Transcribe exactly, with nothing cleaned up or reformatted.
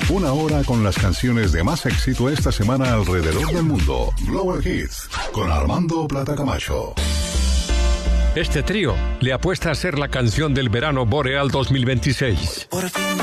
Una hora con las canciones de más éxito esta semana alrededor del mundo. Global Hits, con Armando Plata Camacho. Este trío le apuesta a ser la canción del verano Boreal dos mil veintiséis.